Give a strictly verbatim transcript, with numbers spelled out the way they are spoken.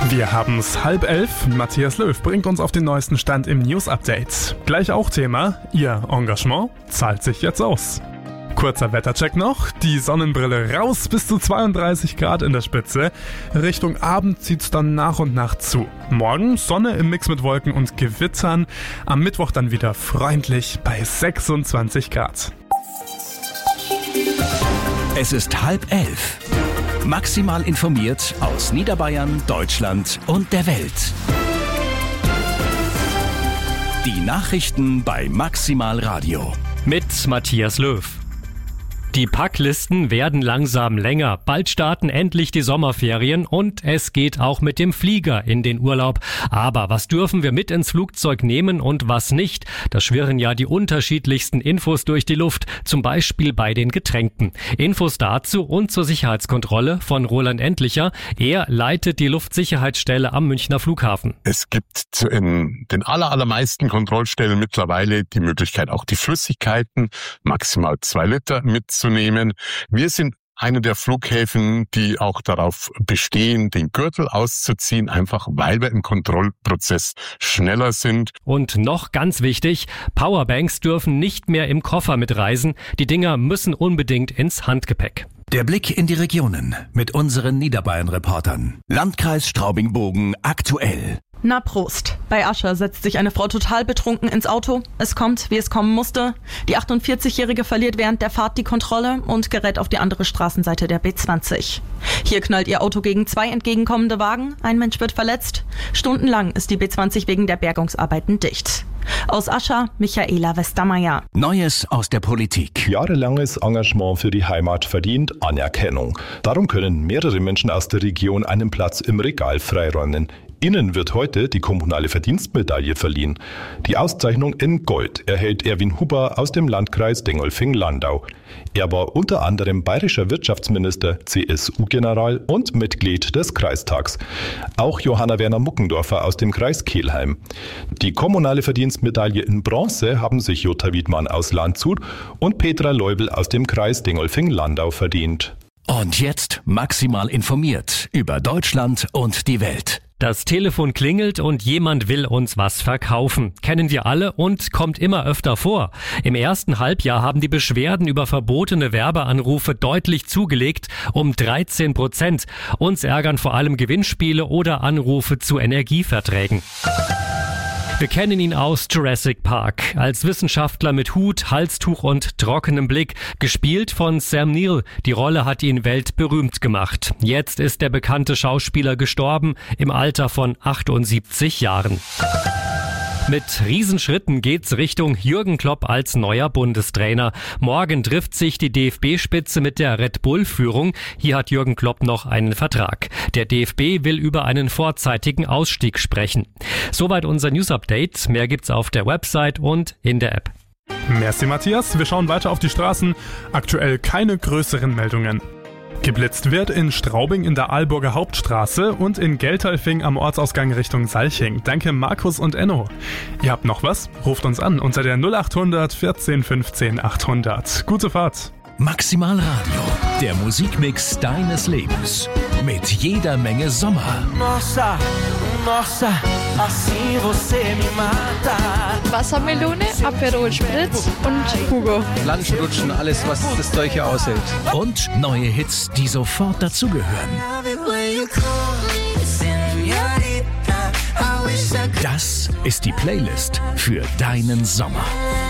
Wir haben's halb elf. Matthias Löw bringt uns auf den neuesten Stand im News-Update. Gleich auch Thema, Ihr Engagement zahlt sich jetzt aus. Kurzer Wettercheck noch, die Sonnenbrille raus, bis zu zweiunddreißig Grad in der Spitze. Richtung Abend zieht's dann nach und nach zu. Morgen Sonne im Mix mit Wolken und Gewittern. Am Mittwoch dann wieder freundlich bei sechsundzwanzig Grad. Es ist halb elf. Maximal informiert aus Niederbayern, Deutschland und der Welt. Die Nachrichten bei Maximal Radio. Mit Matthias Löw. Die Packlisten werden langsam länger. Bald starten endlich die Sommerferien und es geht auch mit dem Flieger in den Urlaub. Aber was dürfen wir mit ins Flugzeug nehmen und was nicht? Da schwirren ja die unterschiedlichsten Infos durch die Luft, zum Beispiel bei den Getränken. Infos dazu und zur Sicherheitskontrolle von Roland Endlicher. Er leitet die Luftsicherheitsstelle am Münchner Flughafen. Es gibt in den aller, allermeisten Kontrollstellen mittlerweile die Möglichkeit, auch die Flüssigkeiten, maximal zwei Liter mitzunehmen. Wir sind einer der Flughäfen, die auch darauf bestehen, den Gürtel auszuziehen, einfach weil wir im Kontrollprozess schneller sind. Und noch ganz wichtig, Powerbanks dürfen nicht mehr im Koffer mitreisen. Die Dinger müssen unbedingt ins Handgepäck. Der Blick in die Regionen mit unseren Niederbayern-Reportern. Landkreis Straubing-Bogen aktuell. Na Prost. Bei Ascher setzt sich eine Frau total betrunken ins Auto. Es kommt, wie es kommen musste. Die achtundvierzigjährige verliert während der Fahrt die Kontrolle und gerät auf die andere Straßenseite der B zwanzig. Hier knallt ihr Auto gegen zwei entgegenkommende Wagen. Ein Mensch wird verletzt. Stundenlang ist die B zwanzig wegen der Bergungsarbeiten dicht. Aus Ascher, Michaela Westermeier. Neues aus der Politik. Jahrelanges Engagement für die Heimat verdient Anerkennung. Darum können mehrere Menschen aus der Region einen Platz im Regal freiräumen. Ihnen wird heute die kommunale Verdienstmedaille verliehen. Die Auszeichnung in Gold erhält Erwin Huber aus dem Landkreis Dingolfing-Landau. Er war unter anderem bayerischer Wirtschaftsminister, C S U-General und Mitglied des Kreistags. Auch Johanna Werner Muckendorfer aus dem Kreis Kelheim. Die kommunale Verdienstmedaille in Bronze haben sich Jutta Wiedmann aus Landshut und Petra Leubel aus dem Kreis Dingolfing-Landau verdient. Und jetzt maximal informiert über Deutschland und die Welt. Das Telefon klingelt und jemand will uns was verkaufen. Kennen wir alle und kommt immer öfter vor. Im ersten Halbjahr haben die Beschwerden über verbotene Werbeanrufe deutlich zugelegt, um dreizehn Prozent. Uns ärgern vor allem Gewinnspiele oder Anrufe zu Energieverträgen. Wir kennen ihn aus Jurassic Park, als Wissenschaftler mit Hut, Halstuch und trockenem Blick, gespielt von Sam Neill. Die Rolle hat ihn weltberühmt gemacht. Jetzt ist der bekannte Schauspieler gestorben, im Alter von achtundsiebzig Jahren. Mit Riesenschritten geht's Richtung Jürgen Klopp als neuer Bundestrainer. Morgen trifft sich die D F B-Spitze mit der Red Bull-Führung. Hier hat Jürgen Klopp noch einen Vertrag. Der D F B will über einen vorzeitigen Ausstieg sprechen. Soweit unser News-Update. Mehr gibt's auf der Website und in der App. Merci Matthias, wir schauen weiter auf die Straßen. Aktuell keine größeren Meldungen. Geblitzt wird in Straubing in der Aalburger Hauptstraße und in Geltalfing am Ortsausgang Richtung Salching. Danke Markus und Enno. Ihr habt noch was? Ruft uns an unter der null acht hundert vierzehn fünfzehn achthundert. Gute Fahrt. Maximal Radio, der Musikmix deines Lebens. Mit jeder Menge Sommer. Nossa, nossa, assim você me mata. Wassermelone, Aperol Spritz und Hugo. Landrutschen, alles was das Zeug hier aushält. Und neue Hits, die sofort dazugehören. Das ist die Playlist für deinen Sommer.